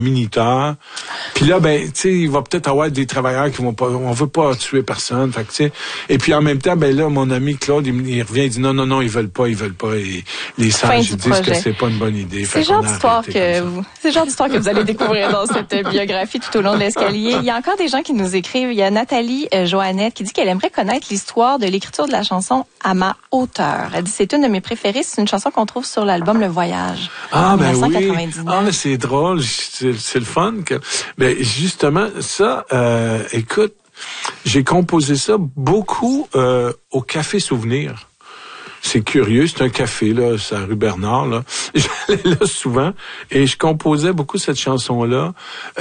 Miniteur. Puis là, ben, tu sais, il va peut-être avoir des travailleurs qui vont pas, on veut pas tuer personne. Fait que, tu sais, et puis en même temps, ben là, mon ami Claude, il revient, il dit non, ils veulent pas. Et les sages disent que c'est pas une bonne idée. C'est le genre d'histoire que vous allez découvrir dans cette biographie tout au long de l'escalier. Il y a encore des gens qui nous écrivent. Il y a Nathalie Joannette qui dit qu'elle aimerait connaître l'histoire de l'écriture de la chanson À ma hauteur. Elle dit c'est une de mes préférées. C'est une chanson qu'on trouve sur l'album Le Voyage. Ah, ben 1999. oui. Ah, mais c'est drôle. C'est le fun. Ben, justement, ça, écoute, j'ai composé ça beaucoup au Café Souvenir. C'est curieux, c'est un café, là, c'est à rue Bernard, là. J'allais là souvent et je composais beaucoup cette chanson-là.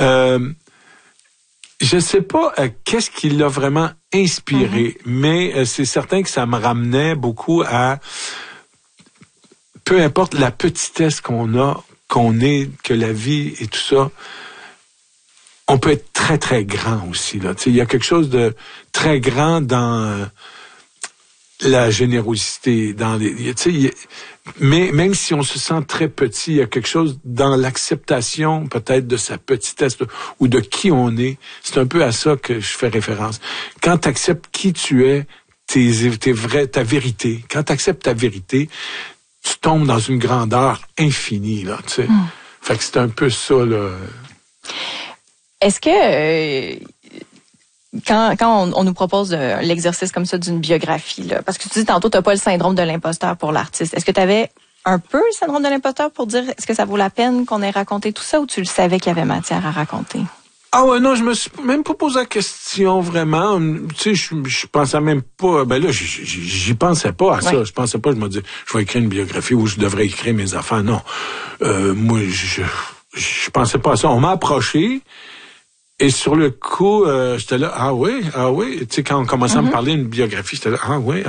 Je sais pas qu'est-ce qui l'a vraiment inspiré, mais c'est certain que ça me ramenait beaucoup à peu importe la petitesse qu'on est, que la vie et tout ça, on peut être très, très grand aussi, là. Tu sais, il y a quelque chose de très grand dans la générosité, dans les, tu sais, mais même si on se sent très petit, il y a quelque chose dans l'acceptation, peut-être, de sa petitesse, ou de qui on est. C'est un peu à ça que je fais référence. Quand tu acceptes qui tu es, ta vérité, quand tu acceptes ta vérité, tu tombes dans une grandeur infinie, là, tu sais. Fait que c'est un peu ça, là. Est-ce que quand on nous propose l'exercice comme ça d'une biographie, là, parce que tu dis tantôt t'as pas le syndrome de l'imposteur pour l'artiste, est-ce que tu avais un peu le syndrome de l'imposteur pour dire est-ce que ça vaut la peine qu'on ait raconté tout ça ou tu le savais qu'il y avait matière à raconter? Ah ouais, non, je me suis même pas posé la question vraiment. Tu sais, je pensais même pas. Ben là, j'y pensais pas à ça. Ouais. Je pensais pas. Je me dis, je vais écrire une biographie où je devrais écrire mes affaires. Non, moi, je pensais pas à ça. On m'a approché. Et sur le coup, j'étais là, ah oui. Tu sais, quand on commençait à me parler d'une biographie, j'étais là, ah oui.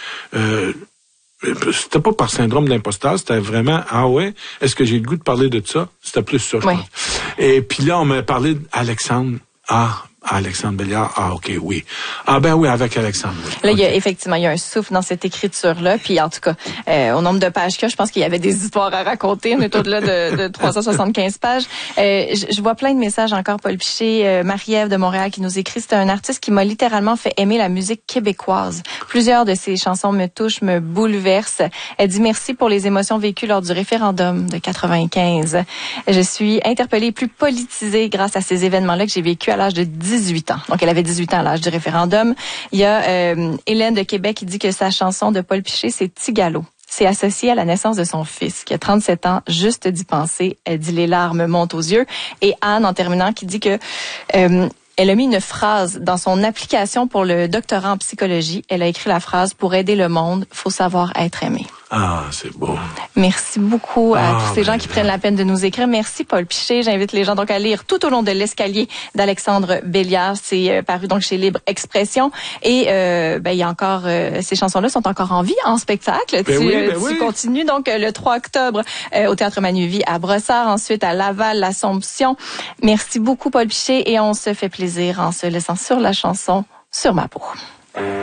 C'était pas par syndrome d'imposteur, c'était vraiment, ah ouais, est-ce que j'ai le goût de parler de ça? C'était plus ça, je pense. Et puis là, on m'a parlé d'Alexandre. Alexandre Belliard. Ah, OK, oui. Ah, ben oui, avec Alexandre. Oui. Là, il y a effectivement, il y a un souffle dans cette écriture-là. Puis, en tout cas, au nombre de pages qu'il y a, je pense qu'il y avait des histoires à raconter. On est au-delà de 375 pages. Je vois plein de messages encore, Paul Piché, Marie-Ève de Montréal qui nous écrit. C'est un artiste qui m'a littéralement fait aimer la musique québécoise. Plusieurs de ses chansons me touchent, me bouleversent. Elle dit merci pour les émotions vécues lors du référendum de 95. Je suis interpellée et plus politisée grâce à ces événements-là que j'ai vécu à l'âge de 18 ans. Donc, elle avait 18 ans à l'âge du référendum. Il y a Hélène de Québec qui dit que sa chanson de Paul Piché, c'est Tigalo. C'est associé à la naissance de son fils, qui a 37 ans, juste d'y penser. Elle dit les larmes montent aux yeux. Et Anne, en terminant, qui dit que elle a mis une phrase dans son application pour le doctorat en psychologie. Elle a écrit la phrase « Pour aider le monde, faut savoir être aimé ». Ah, c'est beau. Merci beaucoup à tous ces gens qui prennent la peine de nous écrire. Merci, Paul Piché. J'invite les gens donc à lire Tout au long de l'escalier d'Alexandre Belliard. C'est paru donc chez Libre Expression. Et il y a encore ces chansons-là sont encore en vie en spectacle. Tu continues donc le 3 octobre au Théâtre Manuvie à Brossard, ensuite à Laval, l'Assomption. Merci beaucoup, Paul Piché. Et on se fait plaisir en se laissant sur la chanson Sur ma peau.